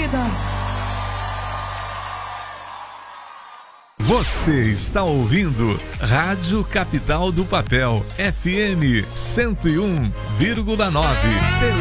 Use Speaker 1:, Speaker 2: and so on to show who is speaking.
Speaker 1: vida.
Speaker 2: Você está ouvindo Rádio Capital do Papel, FM 101,9.